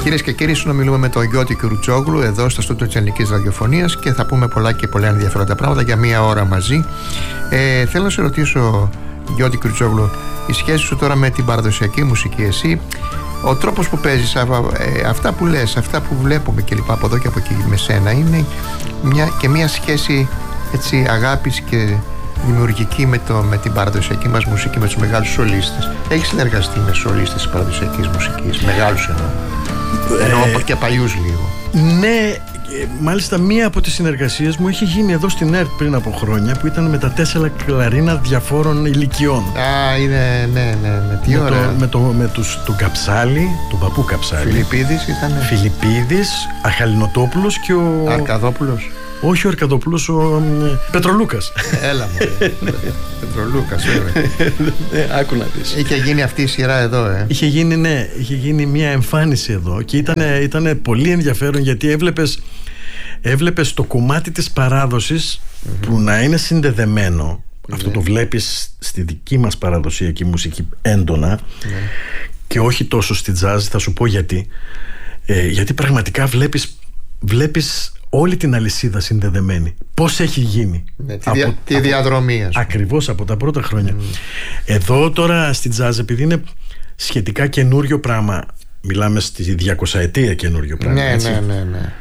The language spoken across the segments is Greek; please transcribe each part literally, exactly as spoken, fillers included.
Κυρίες και κύριοι, συνομιλούμε με τον Γιώτη Κουρουτσόγλου εδώ στο στούντιο της Ελληνικής Ραδιοφωνίας και θα πούμε πολλά και πολλά ενδιαφέροντα πράγματα για μία ώρα μαζί. Ε, θέλω να σε ρωτήσω, Γιώτη Κουρουτσόγλου, η σχέση σου τώρα με την παραδοσιακή μουσική, εσύ, ο τρόπος που παίζεις, αυτά που λες, αυτά που βλέπουμε και λοιπά από εδώ και από εκεί με σένα, είναι μια, και μια σχέση έτσι, αγάπης και δημιουργική με, το, με την παραδοσιακή μας μουσική, με τους μεγάλους σολίστες. Έχεις συνεργαστεί με σολίστες της παραδοσιακής μουσικής, μεγάλους εννοώ, εννοώ ε, και παλιούς λίγο. Ναι, μάλιστα μία από τις συνεργασίες μου έχει γίνει εδώ στην ΕΡΤ πριν από χρόνια, που ήταν με τα τέσσερα κλαρίνα διαφόρων ηλικιών. Α, είναι, ναι, ναι, ναι, τι με ωραία. Το, με το, με τους, τον Καψάλη, τον παππού Καψάλη. Φιλιππίδης ήταν. Φιλιππίδης, Αχαλινοτόπουλος και ο... Αρκαδόπουλος. Όχι ο Αρκαδόπουλος, ο Πετρολούκας. Έλα μου, Πετρολούκας, βέβαια. Άκου να δεις. Είχε γίνει αυτή η σειρά εδώ, ε. Είχε γίνει, ναι, είχε γίνει μια εμφάνιση εδώ και ήταν, ήταν πολύ ενδιαφέρον, γιατί έβλεπες, έβλεπες το κομμάτι της παράδοσης mm-hmm. που να είναι συνδεδεμένο. Mm-hmm. Αυτό το βλέπεις στη δική μας παραδοσιακή μουσική έντονα mm-hmm. και όχι τόσο στη jazz. Θα σου πω γιατί. Ε, γιατί πραγματικά βλέπεις, βλέπεις όλη την αλυσίδα συνδεδεμένη. Πώς έχει γίνει. Ναι, τη, δια, από, τη διαδρομή, από, ακριβώς από τα πρώτα χρόνια. Mm. Εδώ τώρα στη jazz, επειδή είναι σχετικά καινούριο πράγμα, μιλάμε στη διακοσαετία καινούριο πράγμα. Ναι, έτσι. ναι, ναι, ναι.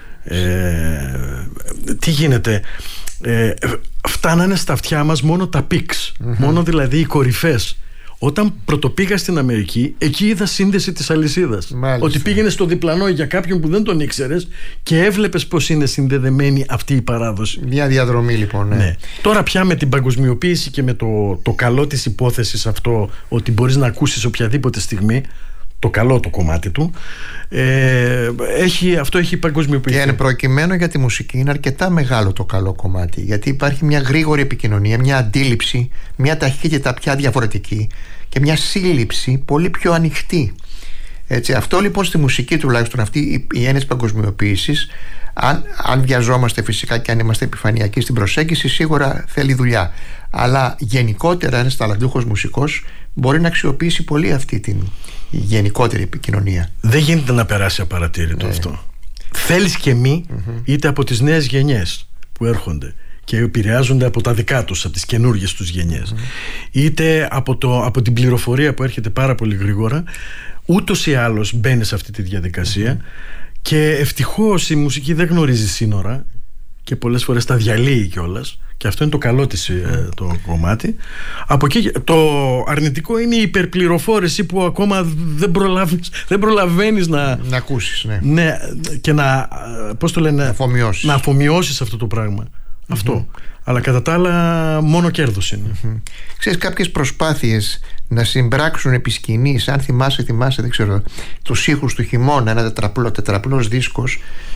Ε, τι γίνεται, ε, φτάνανε στα αυτιά μας μόνο τα peaks, mm-hmm. μόνο δηλαδή οι κορυφές. Όταν πρωτοπήγα στην Αμερική, εκεί είδα σύνδεση της αλυσίδας. Μάλιστα. Ότι πήγαινε στο διπλανό για κάποιον που δεν τον ήξερες και έβλεπες πως είναι συνδεδεμένη αυτή η παράδοση. Μια διαδρομή λοιπόν, ναι. ναι. Τώρα πια με την παγκοσμιοποίηση και με το, το καλό της υπόθεσης αυτό, ότι μπορείς να ακούσεις οποιαδήποτε στιγμή το καλό το κομμάτι του, ε, έχει, αυτό έχει παγκοσμιοποιηθεί. Και εν προκειμένου για τη μουσική είναι αρκετά μεγάλο το καλό κομμάτι, γιατί υπάρχει μια γρήγορη επικοινωνία, μια αντίληψη, μια ταχύτητα πια διαφορετική και μια σύλληψη πολύ πιο ανοιχτή. Έτσι, αυτό λοιπόν στη μουσική, τουλάχιστον αυτή η έννοια της παγκοσμιοποίησης, αν, αν βιαζόμαστε φυσικά και αν είμαστε επιφανειακοί στην προσέγγιση, σίγουρα θέλει δουλειά. Αλλά γενικότερα ένας ταλαντούχος μουσικός μπορεί να αξιοποιήσει πολύ αυτή την γενικότερη επικοινωνία. Δεν γίνεται να περάσει απαρατήρητο ναι. αυτό. Θέλεις και μη, mm-hmm. είτε από τις νέες γενιές που έρχονται και επηρεάζονται από τα δικά τους, από τις καινούργιες τους γενιές, mm-hmm. είτε από, το, από την πληροφορία που έρχεται πάρα πολύ γρήγορα, ούτως ή άλλως μπαίνει σε αυτή τη διαδικασία mm-hmm. και ευτυχώς η μουσική δεν γνωρίζει σύνορα και πολλές φορές τα διαλύει κιόλας. Και αυτό είναι το καλό της ε, το κομμάτι. Από εκεί, το αρνητικό είναι η υπερπληροφόρηση που ακόμα δεν προλαβαίνεις, δεν προλαβαίνεις να, να ακούσεις, ναι. ναι. Και να, πώς το λένε, να αφομοιώσεις, να αφομοιώσεις αυτό το πράγμα. Mm-hmm. Αυτό. Αλλά κατά τα άλλα μόνο κέρδος είναι. Mm-hmm. Ξέρεις, κάποιες προσπάθειες να συμπράξουν επί σκηνής, αν θυμάσαι, θυμάσαι, δεν ξέρω, τους ήχους του χειμώνα, ένα τετραπλό, τετραπλός δίσκος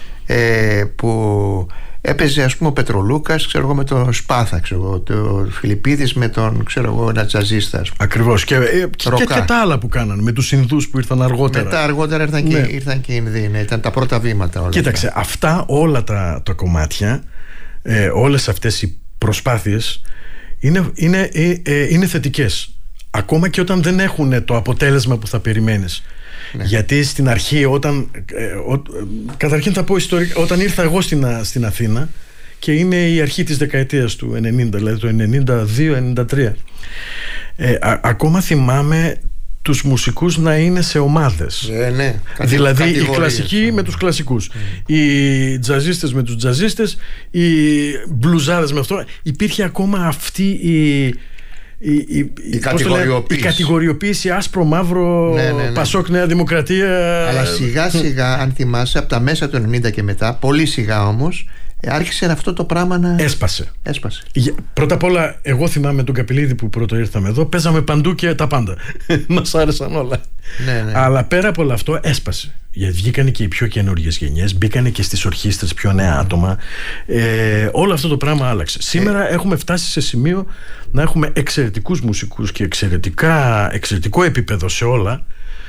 ε, που έπαιζε ας πούμε ο Πετρολούκας, ξέρω εγώ, με τον Σπάθα, ξέρω εγώ, το Φιλιππίδης με τον, ξέρω εγώ, ένα τζαζίστα. Ακριβώς. Και, και, και, και τα άλλα που κάνανε, με τους Ινδούς που ήρθαν αργότερα. Μετά αργότερα ήρθαν, ναι. και, ήρθαν και οι Ινδοί, ναι, ήταν τα πρώτα βήματα όλα. Κοίταξε, αυτά, αυτά όλα τα, τα κομμάτια, ε, όλες αυτές οι προσπάθειες είναι, είναι, ε, ε, είναι θετικές. Ακόμα και όταν δεν έχουν το αποτέλεσμα που θα περιμένεις. Ναι. Γιατί στην αρχή, όταν ε, ο, καταρχήν θα πω ιστορικά, όταν ήρθα εγώ στην, στην Αθήνα, και είναι η αρχή της δεκαετίας του ενενήντα, δηλαδή το ενενήντα δύο ενενήντα τρία, ε, α, ακόμα θυμάμαι τους μουσικούς να είναι σε ομάδες. Ε, ναι. Δηλαδή οι κλασικοί με τους κλασικούς, mm. οι τζαζίστες με τους τζαζίστες, οι μπλουζάδες με αυτό. Υπήρχε ακόμα αυτή η Η, η, η, κατηγοριοποίηση. η κατηγοριοποίηση άσπρο, μαύρο, ναι, ναι, ναι. Πασόκ, Νέα Δημοκρατία. Αλλά σιγά σιγά, αν θυμάσαι, από τα μέσα του ενενήντα και μετά, πολύ σιγά όμως, άρχισε αυτό το πράγμα να. Έσπασε. Έσπασε. Πρώτα απ' όλα, εγώ θυμάμαι τον Καπηλίδη που πρώτο ήρθαμε εδώ, παίζαμε παντού και τα πάντα. Μας άρεσαν όλα. Ναι, ναι. Αλλά πέρα από όλο αυτό, έσπασε. Γιατί βγήκανε και οι πιο καινούργιες γενιές, μπήκανε και στις ορχήστρες πιο νέα άτομα. Ε, όλο αυτό το πράγμα άλλαξε. Σήμερα ε... έχουμε φτάσει σε σημείο να έχουμε εξαιρετικούς μουσικούς και εξαιρετικά, εξαιρετικό επίπεδο σε όλα.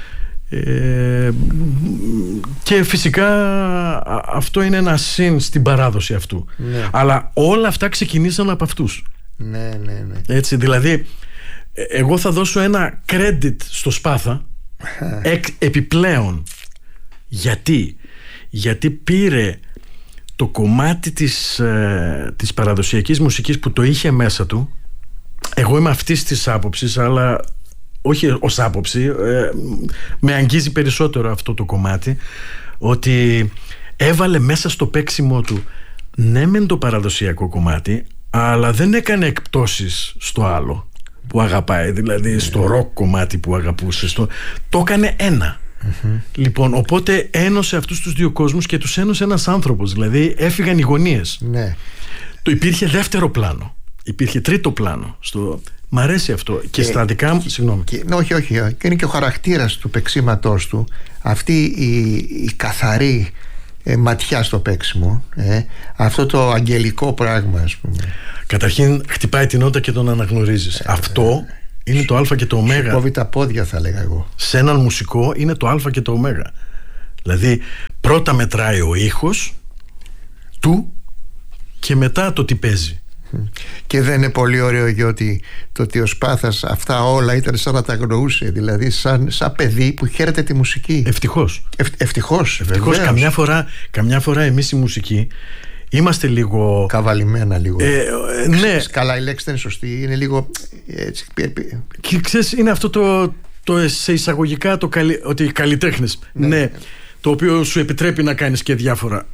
Ε, και φυσικά αυτό είναι ένα συν στην παράδοση αυτού. Ναι. Αλλά όλα αυτά ξεκινήσαν από αυτούς. Ναι, ναι, ναι. Έτσι, δηλαδή, εγώ θα δώσω ένα credit στο Σπάθα εκ, επιπλέον Γιατί? Γιατί πήρε το κομμάτι της, ε, της παραδοσιακής μουσικής που το είχε μέσα του. Εγώ είμαι αυτής της άποψης, αλλά όχι ως άποψη, ε, με αγγίζει περισσότερο αυτό το κομμάτι, ότι έβαλε μέσα στο παίξιμό του ναι μεν το παραδοσιακό κομμάτι, αλλά δεν έκανε εκπτώσεις στο άλλο που αγαπάει, δηλαδή στο ροκ κομμάτι που αγαπούσε, στο... το έκανε ένα. Mm-hmm. Λοιπόν, οπότε ένωσε αυτούς τους δύο κόσμους και τους ένωσε ένας άνθρωπος, δηλαδή έφυγαν οι γωνίες. Ναι. Το υπήρχε δεύτερο πλάνο, υπήρχε τρίτο πλάνο στο... Μ' αρέσει αυτό και, και στα δικά μου. Συγγνώμη. Και, ναι, όχι, όχι. Και είναι και ο χαρακτήρας του παίξηματός του. Αυτή η, η καθαρή ε, ματιά στο παίξιμο. Ε, αυτό το αγγελικό πράγμα, ας πούμε. Καταρχήν χτυπάει την νότα και τον αναγνωρίζεις. Ε, αυτό ε, είναι το Α και το Ω. Σου κόβει τα πόδια, θα λέγα εγώ. Σε έναν μουσικό είναι το Α και το Ω. Δηλαδή πρώτα μετράει ο ήχος του και μετά το τι παίζει. Και δεν είναι πολύ ωραίο, γιατί το ότι ο Σπάθας αυτά όλα ήταν σαν να τα αγνοούσε, δηλαδή σαν, σαν παιδί που χαίρεται τη μουσική. Ευτυχώς. Ευ, ευτυχώς, ευτυχώς. Καμιά φορά, καμιά φορά εμείς οι μουσικοί είμαστε λίγο καβαλημένα λίγο. Ε, ε, ναι. Καλά, η λέξη δεν είναι σωστή, είναι λίγο έτσι. Και ξέρεις, είναι αυτό το, το σε εισαγωγικά το καλυ, ότι καλλιτέχνης, ναι, ναι, το οποίο σου επιτρέπει να κάνεις και διάφορα,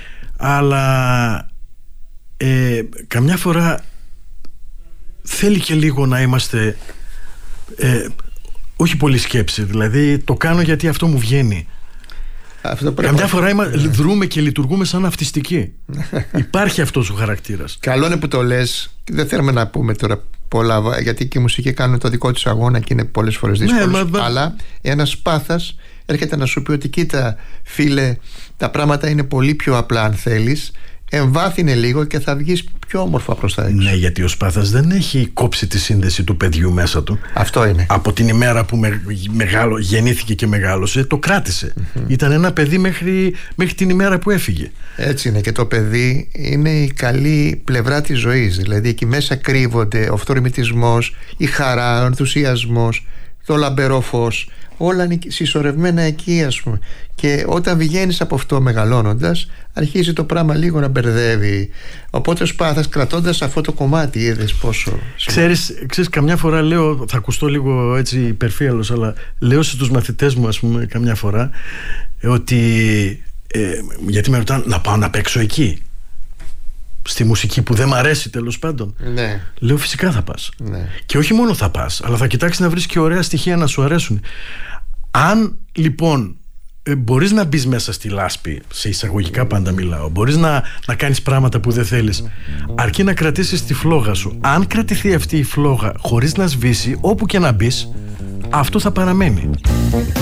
αλλά Ε, καμιά φορά θέλει και λίγο να είμαστε ε, όχι πολύ σκέψη, δηλαδή το κάνω γιατί αυτό μου βγαίνει. Αυτό πρέπει... Καμιά φορά είμα, ναι. δρούμε και λειτουργούμε σαν αυτιστικοί. Υπάρχει αυτός ο χαρακτήρας. Καλό είναι που το λες. Δεν θέλουμε να πούμε τώρα πολλά, γιατί και οι μουσικοί κάνουν το δικό τους αγώνα και είναι πολλές φορές δύσκολος, ναι, μα... αλλά ένας Σπάθας έρχεται να σου πει ότι κοίτα φίλε, τα πράγματα είναι πολύ πιο απλά αν θέλεις, εμβάθυνε λίγο και θα βγεις πιο όμορφα προς τα έξω. Ναι, γιατί ο Σπάθας δεν έχει κόψει τη σύνδεση του παιδιού μέσα του. Αυτό είναι. Από την ημέρα που με, μεγάλο, γεννήθηκε και μεγάλωσε, το κράτησε. Mm-hmm. Ήταν ένα παιδί μέχρι, μέχρι την ημέρα που έφυγε. Έτσι είναι, και το παιδί είναι η καλή πλευρά της ζωής. Δηλαδή εκεί μέσα κρύβονται ο φθορμητισμός, η χαρά, ο ενθουσιασμός, το λαμπερό φως. Όλα είναι συσσωρευμένα εκεί, ας πούμε. Και όταν βγαίνεις από αυτό μεγαλώνοντας, αρχίζει το πράγμα λίγο να μπερδεύει. Οπότε ο Σπάθας, κρατώντας αυτό το κομμάτι, είδες πόσο. Ξέρεις, ξέρεις, καμιά φορά λέω, θα ακουστώ λίγο έτσι υπερφύαλος, αλλά λέω στους μαθητές μου, ας πούμε, καμιά φορά, ότι ε, γιατί με ρωτάνε να πάω να παίξω εκεί, στη μουσική που δεν μ' αρέσει, τέλος πάντων. Ναι. Λέω φυσικά θα πας. Ναι. Και όχι μόνο θα πας, αλλά θα κοιτάξεις να βρεις και ωραία στοιχεία να σου αρέσουν. Αν λοιπόν ε, μπορείς να μπεις μέσα στη λάσπη, σε εισαγωγικά πάντα μιλάω, μπορείς να, να κάνεις πράγματα που δεν θέλεις, αρκεί να κρατήσεις τη φλόγα σου. Αν κρατηθεί αυτή η φλόγα χωρίς να σβήσει, όπου και να μπεις, αυτό θα παραμένει.